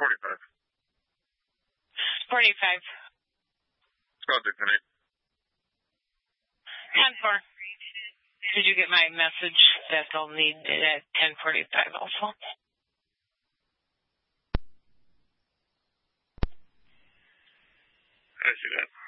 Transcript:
45. 45. Subject tonight. 10-4. Did you get my message that they'll need it at 10:45 also? I see that.